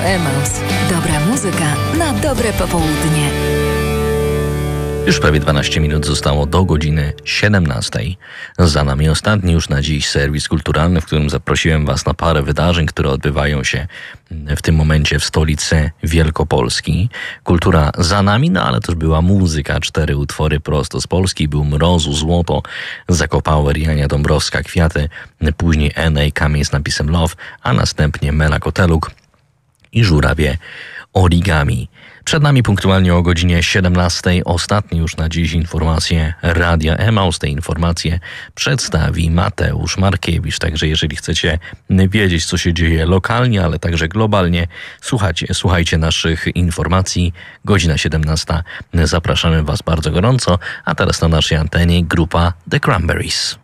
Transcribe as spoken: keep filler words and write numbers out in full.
Emaus. Dobra muzyka na dobre popołudnie. Już prawie dwanaście minut zostało do godziny siedemnastej. Za nami ostatni już na dziś serwis kulturalny, w którym zaprosiłem Was na parę wydarzeń, które odbywają się w tym momencie w stolicy Wielkopolski. Kultura za nami, no ale też była muzyka. Cztery utwory prosto z Polski. Był Mrozu, Złoto, Zakopower, Jania Dąbrowska, Kwiaty, później N A, Kamień z napisem Love, a następnie Mela Koteluk i Żurawie Origami. Przed nami punktualnie o godzinie siedemnastej ostatnie już na dziś informacje Radia Emaus. Te informacje przedstawi Mateusz Markiewicz. Także jeżeli chcecie wiedzieć, co się dzieje lokalnie, ale także globalnie, słuchajcie, słuchajcie naszych informacji. Godzina siedemnasta. Zapraszamy Was bardzo gorąco. A teraz na naszej antenie grupa The Cranberries.